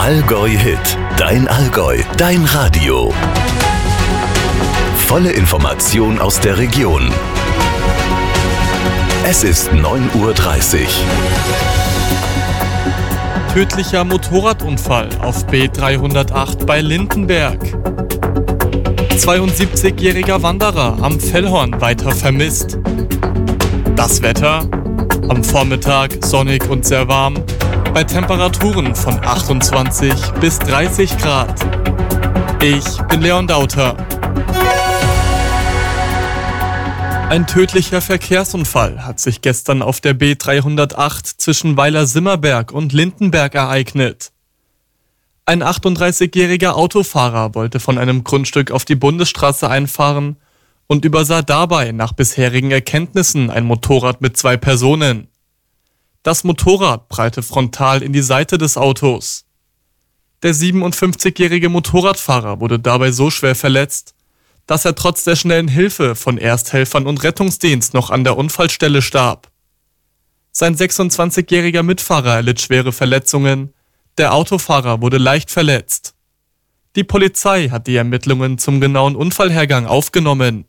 Allgäu Hit, dein Allgäu, dein Radio. Volle Information aus der Region. Es ist 9:30 Uhr. Tödlicher Motorradunfall auf B308 bei Lindenberg. 72-jähriger Wanderer am Fellhorn weiter vermisst. Das Wetter? Am Vormittag sonnig und sehr warm, bei Temperaturen von 28 bis 30 Grad. Ich bin Leon Dauter. Ein tödlicher Verkehrsunfall hat sich gestern auf der B308 zwischen Weiler-Simmerberg und Lindenberg ereignet. Ein 38-jähriger Autofahrer wollte von einem Grundstück auf die Bundesstraße einfahren und übersah dabei nach bisherigen Erkenntnissen ein Motorrad mit 2 Personen. Das Motorrad prallte frontal in die Seite des Autos. Der 57-jährige Motorradfahrer wurde dabei so schwer verletzt, dass er trotz der schnellen Hilfe von Ersthelfern und Rettungsdienst noch an der Unfallstelle starb. Sein 26-jähriger Mitfahrer erlitt schwere Verletzungen, der Autofahrer wurde leicht verletzt. Die Polizei hat die Ermittlungen zum genauen Unfallhergang aufgenommen.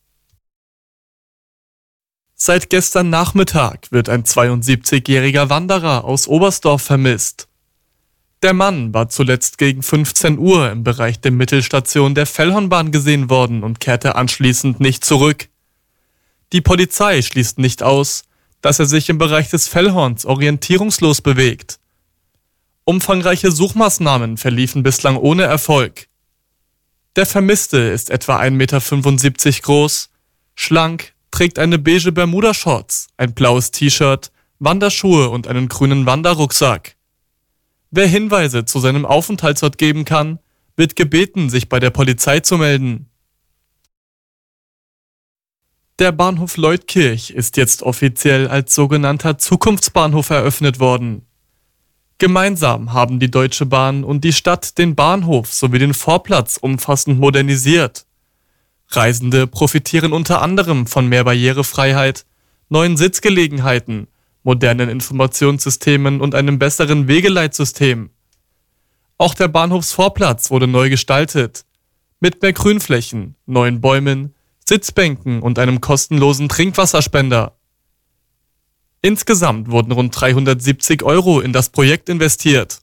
Seit gestern Nachmittag wird ein 72-jähriger Wanderer aus Oberstdorf vermisst. Der Mann war zuletzt gegen 15 Uhr im Bereich der Mittelstation der Fellhornbahn gesehen worden und kehrte anschließend nicht zurück. Die Polizei schließt nicht aus, dass er sich im Bereich des Fellhorns orientierungslos bewegt. Umfangreiche Suchmaßnahmen verliefen bislang ohne Erfolg. Der Vermisste ist etwa 1,75 Meter groß, schlank, trägt eine beige Bermuda-Shorts, ein blaues T-Shirt, Wanderschuhe und einen grünen Wanderrucksack. Wer Hinweise zu seinem Aufenthaltsort geben kann, wird gebeten, sich bei der Polizei zu melden. Der Bahnhof Leutkirch ist jetzt offiziell als sogenannter Zukunftsbahnhof eröffnet worden. Gemeinsam haben die Deutsche Bahn und die Stadt den Bahnhof sowie den Vorplatz umfassend modernisiert. Reisende profitieren unter anderem von mehr Barrierefreiheit, neuen Sitzgelegenheiten, modernen Informationssystemen und einem besseren Wegeleitsystem. Auch der Bahnhofsvorplatz wurde neu gestaltet, mit mehr Grünflächen, neuen Bäumen, Sitzbänken und einem kostenlosen Trinkwasserspender. Insgesamt wurden rund 370 € in das Projekt investiert.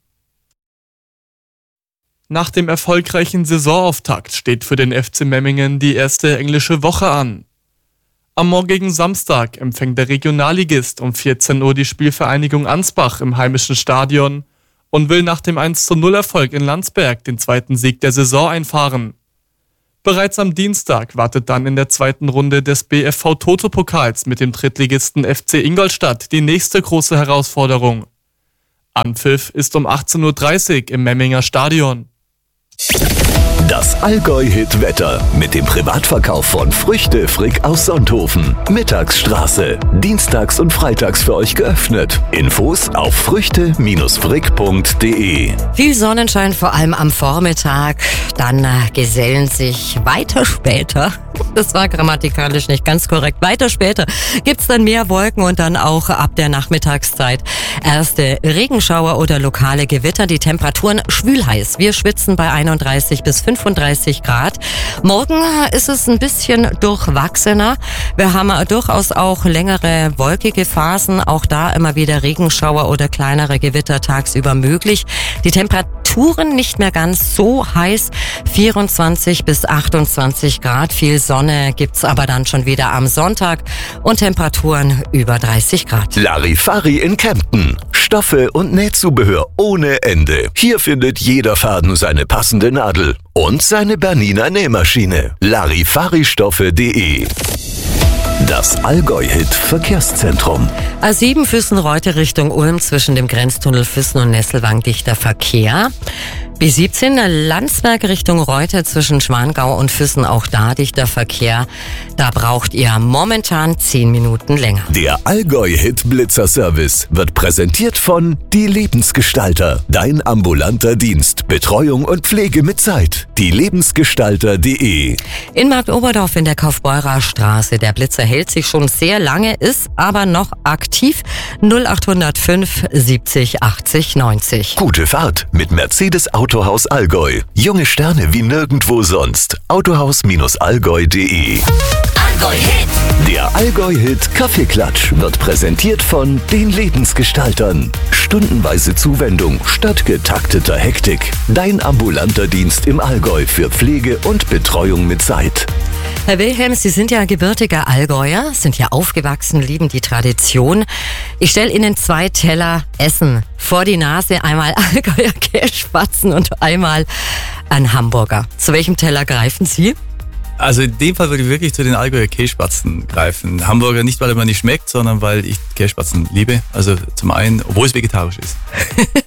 Nach dem erfolgreichen Saisonauftakt steht für den FC Memmingen die erste englische Woche an. Am morgigen Samstag empfängt der Regionalligist um 14 Uhr die Spielvereinigung Ansbach im heimischen Stadion und will nach dem 1:0-Erfolg in Landsberg den zweiten Sieg der Saison einfahren. Bereits am Dienstag wartet dann in der zweiten Runde des BFV Toto-Pokals mit dem Drittligisten FC Ingolstadt die nächste große Herausforderung. Anpfiff ist um 18:30 Uhr im Memminger Stadion. Das Allgäu-Hit-Wetter mit dem Privatverkauf von Früchte Frick aus Sonthofen. Mittagsstraße. Dienstags und freitags für euch geöffnet. Infos auf früchte-frick.de. Viel Sonnenschein, vor allem am Vormittag. Dann gesellen sich weiter später. Das war grammatikalisch nicht ganz korrekt. Weiter später gibt's dann mehr Wolken und dann auch ab der Nachmittagszeit erste Regenschauer oder lokale Gewitter. Die Temperaturen schwülheiß. Wir schwitzen bei 31 bis 35 Grad. Morgen ist es ein bisschen durchwachsener. Wir haben durchaus auch längere wolkige Phasen. Auch da immer wieder Regenschauer oder kleinere Gewitter tagsüber möglich. Die Temperaturen nicht mehr ganz so heiß. 24 bis 28 Grad. Viel Sonne gibt's aber dann schon wieder am Sonntag und Temperaturen über 30 Grad. Larifari in Kempten. Stoffe und Nähzubehör ohne Ende. Hier findet jeder Faden seine passende Nadel und seine Bernina Nähmaschine. Larifaristoffe.de. Das Allgäu-Hit Verkehrszentrum. A7 Füssen-Reute Richtung Ulm zwischen dem Grenztunnel Füssen und Nesselwang dichter Verkehr. B17 Landsberg Richtung Reute zwischen Schwangau und Füssen, auch da dichter Verkehr. Da braucht ihr momentan 10 Minuten länger. Der Allgäu-Hit Blitzer-Service wird präsentiert von Die Lebensgestalter. Dein ambulanter Dienst. Betreuung und Pflege mit Zeit. dielebensgestalter.de. In Marktoberdorf in der Kaufbeurer Straße. Der Blitzer hält sich schon sehr lange, ist aber noch aktiv. 0805 70 80 90. Gute Fahrt mit Mercedes Autohaus Allgäu. Junge Sterne wie nirgendwo sonst. Autohaus-allgäu.de. Allgäu-Hit. Der Allgäu-Hit Kaffeeklatsch wird präsentiert von den Lebensgestaltern. Stundenweise Zuwendung statt getakteter Hektik. Dein ambulanter Dienst im Allgäu für Pflege und Betreuung mit Zeit. Herr Wilhelm, Sie sind ja gebürtiger Allgäuer, sind ja aufgewachsen, lieben die Tradition. Ich stelle Ihnen 2 Teller Essen vor die Nase. Einmal Allgäuer Kässpatzen und einmal ein Hamburger. Zu welchem Teller greifen Sie? Also in dem Fall würde ich wirklich zu den Allgäuer Kässpatzen greifen. Hamburger nicht, weil er mir nicht schmeckt, sondern weil ich Kässpatzen liebe. Also zum einen, obwohl es vegetarisch ist.